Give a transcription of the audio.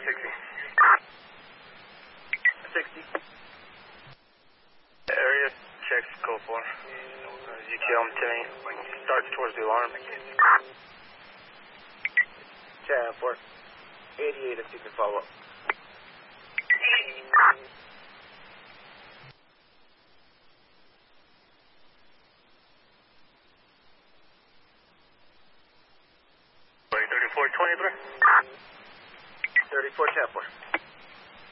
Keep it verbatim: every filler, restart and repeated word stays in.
sixty. sixty. Area checks code four. Uh, U T L ten starts towards the alarm. ten four. eighty-eight if you can follow up. thirty-four twenty-three. thirty-four ten four.